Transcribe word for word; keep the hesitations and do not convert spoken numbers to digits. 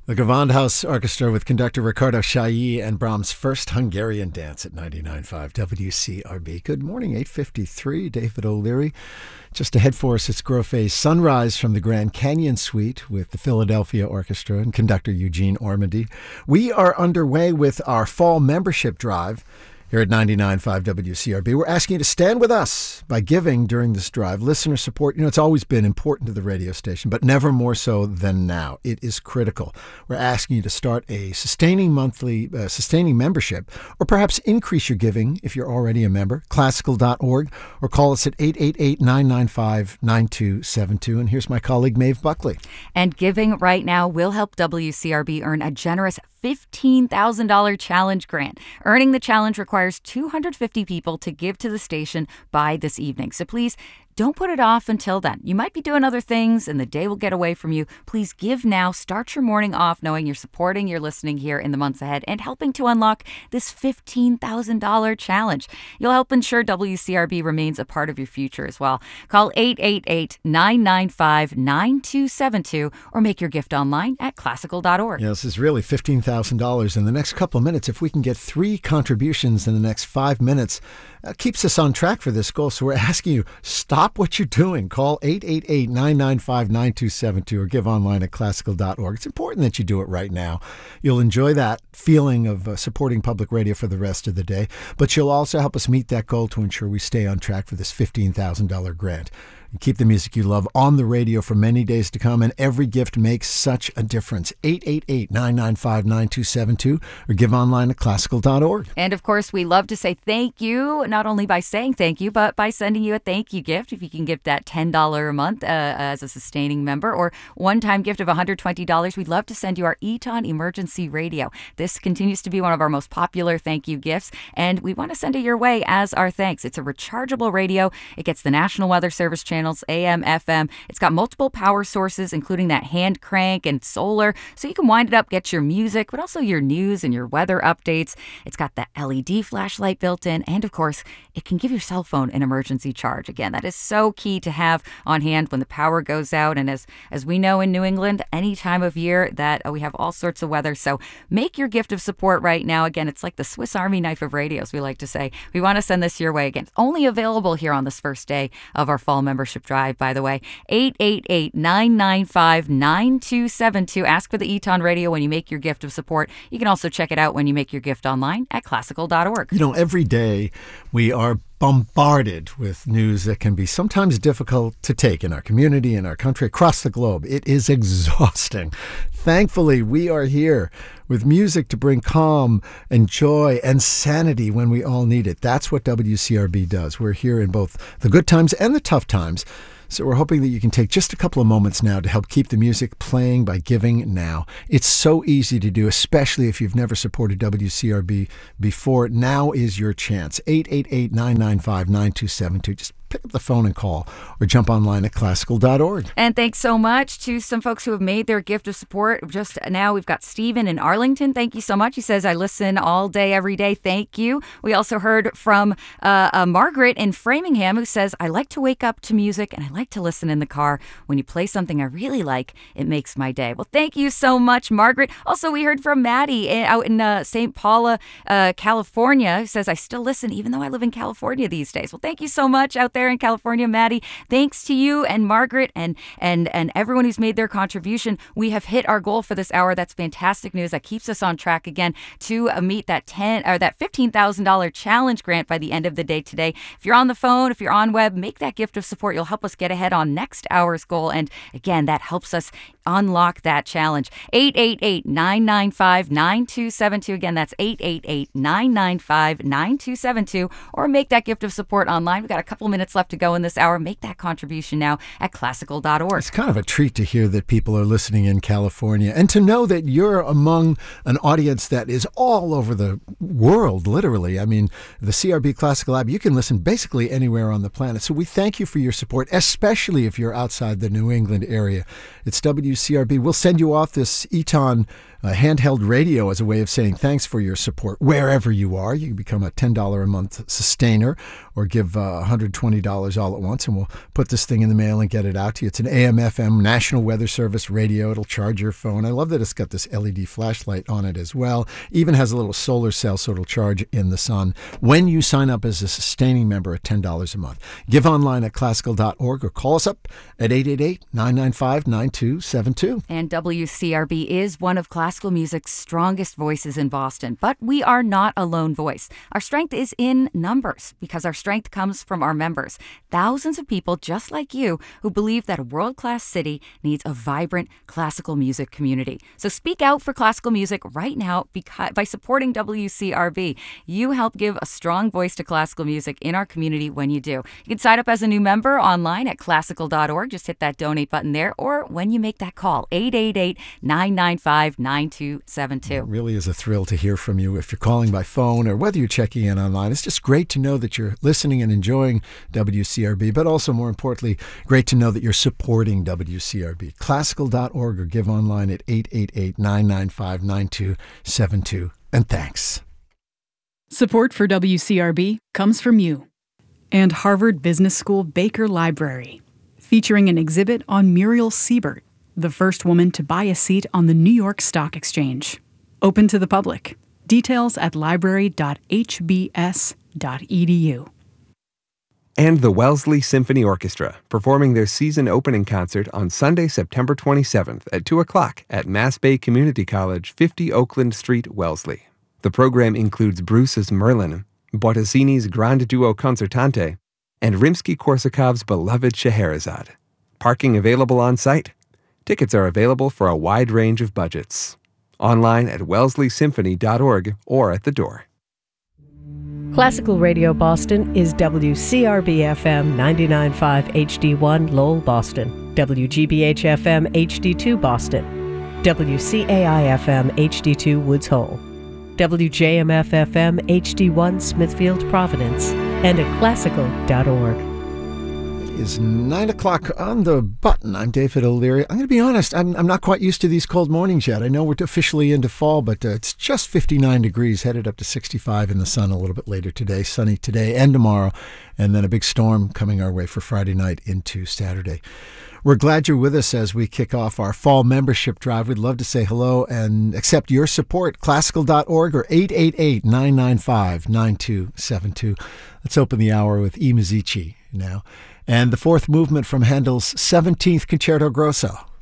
The Gewandhaus Orchestra with conductor Ricardo Chailly and Brahms' first Hungarian dance at ninety-nine point five W C R B. Good morning, eight fifty-three. David O'Leary. Just ahead for us, it's Grofé's Sunrise from the Grand Canyon Suite with the Philadelphia Orchestra and conductor Eugene Ormandy. We are underway with our fall membership drive here at ninety-nine point five W C R B. We're asking you to stand with us by giving during this drive. Listener support, you know, it's always been important to the radio station, but never more so than now. It is critical. We're asking you to start a sustaining monthly, uh, sustaining membership, or perhaps increase your giving if you're already a member, classical dot org, or call us at eight eight eight, nine nine five, nine two seven two. And here's my colleague, Maeve Buckley. And giving right now will help W C R B earn a generous fifteen thousand dollars challenge grant. Earning the challenge requires two hundred fifty people to give to the station by this evening. So please don't put it off until then. You might be doing other things and the day will get away from you. Please give now. Start your morning off knowing you're supporting your listening here in the months ahead and helping to unlock this fifteen thousand dollars challenge. You'll help ensure W C R B remains a part of your future as well. Call eight eight eight, nine nine five, nine two seven two or make your gift online at classical dot org. Yeah, this is really fifteen thousand dollars in the next couple of minutes. If we can get three contributions in the next five minutes, uh, keeps us on track for this goal. So we're asking you, stop what you're doing. Call eight eight eight, nine nine five, nine two seven two or give online at classical dot org. It's important that you do it right now. You'll enjoy that feeling of uh, supporting public radio for the rest of the day, but you'll also help us meet that goal to ensure we stay on track for this fifteen thousand dollars grant. And keep the music you love on the radio for many days to come, and every gift makes such a difference. eight eight eight, nine nine five, nine two seven two or give online at classical dot org. And of course, we love to say thank you, not only by saying thank you, but by sending you a thank you gift. If you can give that ten dollars a month uh, as a sustaining member, or one-time gift of one hundred twenty dollars, we'd love to send you our Eton Emergency Radio. This continues to be one of our most popular thank you gifts, and we want to send it your way as our thanks. It's a rechargeable radio. It gets the National Weather Service channels, A M, F M. It's got multiple power sources, including that hand crank and solar, so you can wind it up, get your music, but also your news and your weather updates. It's got the L E D flashlight built in, and of course, it can give your cell phone an emergency charge. Again, that is so key to have on hand when the power goes out, and as as we know in New England, any time of year that uh, we have all sorts of weather, so make your gift of support right now. Again, it's like the Swiss Army knife of radios, we like to say. We want to send this your way. Again, it's only available here on this first day of our fall membership drive, by the way. eight eight eight, nine nine five, nine two seven two. Ask for the Eton Radio when you make your gift of support. You can also check it out when you make your gift online at classical dot org. You know, every day we are bombarded with news that can be sometimes difficult to take in our community, in our country, across the globe. It is exhausting. Thankfully, we are here with music to bring calm and joy and sanity when we all need it. That's what W C R B does. We're here in both the good times and the tough times. So we're hoping that you can take just a couple of moments now to help keep the music playing by giving now. It's so easy to do, especially if you've never supported W C R B before. Now is your chance. eight eight eight, nine nine five, nine two seven two. Just pick up the phone and call, or jump online at classical dot org. And thanks so much to some folks who have made their gift of support. Just now, we've got Stephen in Arlington. Thank you so much. He says, I listen all day, every day. Thank you. We also heard from uh, uh, Margaret in Framingham, who says, I like to wake up to music and I like to listen in the car. When you play something I really like, it makes my day. Well, thank you so much, Margaret. Also, we heard from Maddie out in uh, Saint Paula, uh, California, who says, I still listen even though I live in California these days. Well, thank you so much out there in California, Maddie. Thanks to you and Margaret and and and everyone who's made their contribution. We have hit our goal for this hour. That's fantastic news. That keeps us on track again to uh, meet that ten or that fifteen thousand dollars challenge grant by the end of the day today. If you're on the phone, if you're on web, make that gift of support. You'll help us get ahead on next hour's goal, and again, that helps us unlock that challenge. eight eight eight, nine nine five, nine two seven two. Again, that's eight eight eight, nine nine five, nine two seven two, or make that gift of support online. We've got a couple minutes left to go in this hour. Make that contribution now at classical dot org. It's kind of a treat to hear that people are listening in California, and to know that you're among an audience that is all over the world, literally. I mean, the C R B Classical Lab, you can listen basically anywhere on the planet. So we thank you for your support, especially if you're outside the New England area. It's W C R B. We'll send you off this Eton Uh, handheld radio as a way of saying thanks for your support wherever you are. You can become a ten dollars a month sustainer or give uh, one hundred twenty dollars all at once, and we'll put this thing in the mail and get it out to you. It's an A M F M National Weather Service radio. It'll charge your phone. I love that it's got this L E D flashlight on it as well. Even has a little solar cell, so it'll charge in the sun when you sign up as a sustaining member at ten dollars a month. Give online at classical dot org or call us up at eight eight eight, nine nine five, nine two seven two. And W C R B is one of classical music's strongest voices in Boston, but we are not a lone voice. Our strength is in numbers because our strength comes from our members. Thousands of people just like you who believe that a world-class city needs a vibrant classical music community. So speak out for classical music right now because, by supporting W C R B. You help give a strong voice to classical music in our community when you do. You can sign up as a new member online at classical dot org. Just hit that donate button there, or when you make that call, eight eight eight, nine nine five, nine two seven two. It really is a thrill to hear from you if you're calling by phone or whether you're checking in online. It's just great to know that you're listening and enjoying W C R B, but also, more importantly, great to know that you're supporting W C R B. classical dot org or give online at eight eight eight, nine nine five, nine two seven two. And thanks. Support for W C R B comes from you and Harvard Business School Baker Library, featuring an exhibit on Muriel Siebert, the first woman to buy a seat on the New York Stock Exchange. Open to the public. Details at library dot h b s dot e d u. And the Wellesley Symphony Orchestra, performing their season opening concert on Sunday, September twenty-seventh at two o'clock at Mass Bay Community College, fifty Oakland Street, Wellesley. The program includes Bruce's Merlin, Bottesini's Grande Duo Concertante, and Rimsky-Korsakov's beloved Scheherazade. Parking available on site. Tickets are available for a wide range of budgets. Online at wellesley symphony dot org or at the door. Classical Radio Boston is W C R B F M ninety-nine point five H D one Lowell, Boston, W G B H F M H D two Boston, W C A I F M H D two Woods Hole, W J M F F M H D one Smithfield, Providence, and at classical dot org. It is nine o'clock on the button. I'm David O'Leary. I'm going to be honest, I'm, I'm not quite used to these cold mornings yet. I know we're officially into fall, but uh, it's just fifty-nine degrees, headed up to sixty-five in the sun a little bit later today. Sunny today and tomorrow, and then a big storm coming our way for Friday night into Saturday. We're glad you're with us as we kick off our fall membership drive. We'd love to say hello and accept your support. classical dot org or eight eight eight, nine nine five, nine two seven two. Let's open the hour with I Musici now. And the fourth movement from Handel's seventeenth Concerto Grosso.